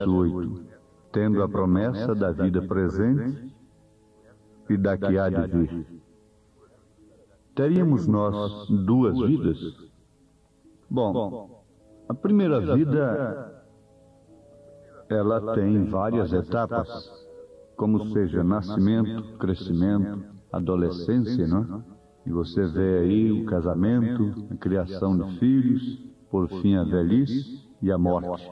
8, tendo a promessa da vida presente e da que há de vir. Teríamos nós duas vidas? Bom, a primeira vida, ela tem várias etapas, como seja nascimento, crescimento, adolescência, não é? E você vê aí o casamento, a criação de filhos, por fim a velhice e a morte.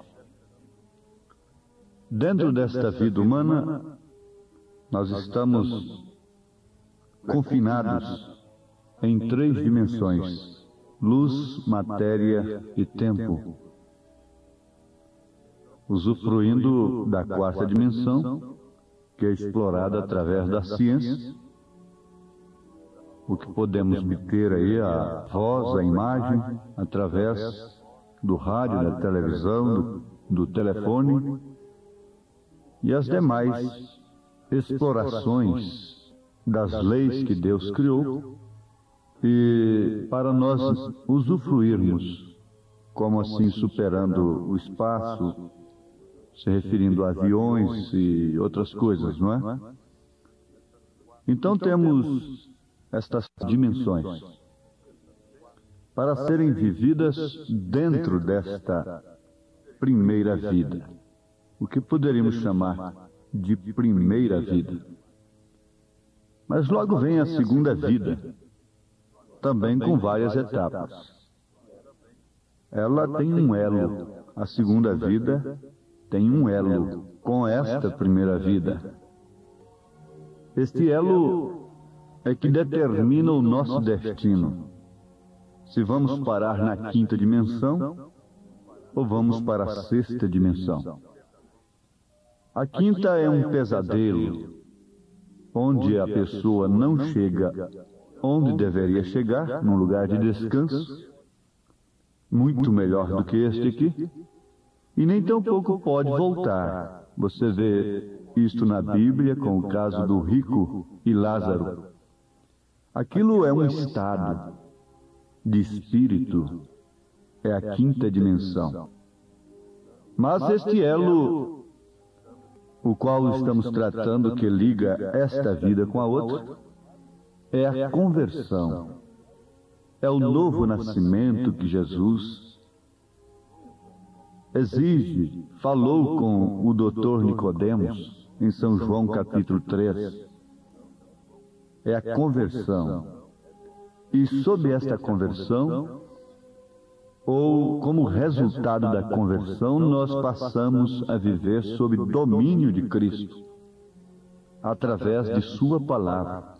Dentro desta vida humana, nós estamos confinados em 3 dimensões: luz, matéria e tempo. Usufruindo da 4ª dimensão, que é explorada através da ciência, o que podemos obter aí a voz, a imagem, através do rádio, da televisão, do telefone e as demais explorações das leis que Deus criou, e para nós usufruirmos, como assim superando o espaço, se referindo a aviões e outras coisas, não é? Então temos estas dimensões para serem vividas dentro desta primeira vida, o que poderíamos chamar de primeira vida. Mas logo vem a segunda vida, também com várias etapas. Ela tem um elo, a segunda vida tem um elo com esta primeira vida. Este elo é que determina o nosso destino. Se vamos parar na 5ª dimensão ou vamos para a 6ª dimensão. A 5ª é um pesadelo, onde a pessoa não chega onde deveria chegar, num lugar de descanso, muito melhor do que este aqui, e nem tampouco pode voltar. Você vê isto na Bíblia com o caso do rico e Lázaro. Aquilo é um estado de espírito, é a 5ª dimensão. Mas este elo, o qual estamos tratando, que liga esta vida com a outra, é a conversão. É o novo nascimento que Jesus exige, falou com o doutor Nicodemos, em São João capítulo 3. É a conversão. E sob esta conversão, ou como resultado da conversão, nós passamos a viver sob domínio de Cristo, através de Sua palavra,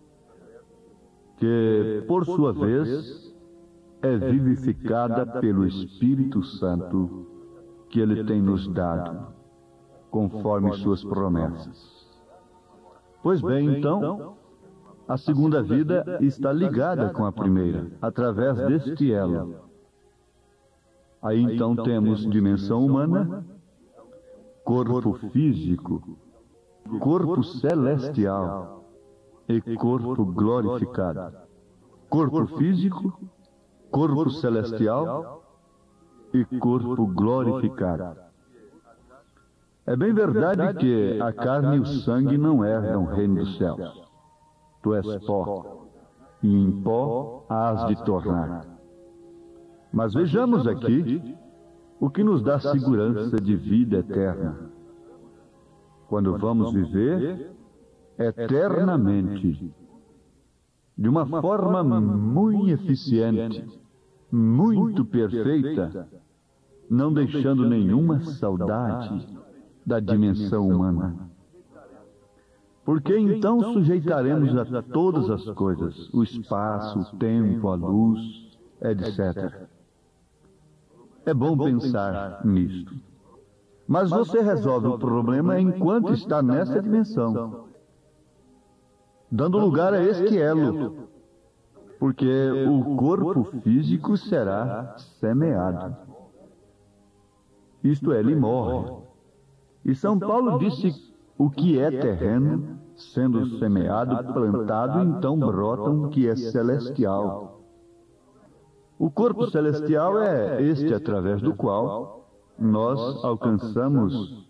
que, por sua vez, é vivificada pelo Espírito Santo que Ele tem nos dado, conforme Suas promessas. Pois bem, então, a segunda vida está ligada com a primeira, através deste elo. Aí então temos dimensão humana, corpo físico, corpo celestial e corpo glorificado. Corpo físico, corpo celestial e corpo glorificado. É bem verdade que a carne e o sangue não herdam o reino dos céus. Tu és pó, e em pó hás de tornar. Mas vejamos aqui o que nos dá segurança de vida eterna, quando vamos viver eternamente, de uma forma muito eficiente, muito perfeita, não deixando nenhuma saudade da dimensão humana. Porque então sujeitaremos a todas as coisas, o espaço, o tempo, a luz, etc. É bom pensar nisto. Mas você resolve o problema enquanto está nessa dimensão, dando lugar a este elo, porque o corpo físico será semeado. Isto é, ele morre. E São Paulo disse: o que é terreno, sendo semeado, plantado, então brota o que é celestial. O corpo celestial é este através do qual nós alcançamos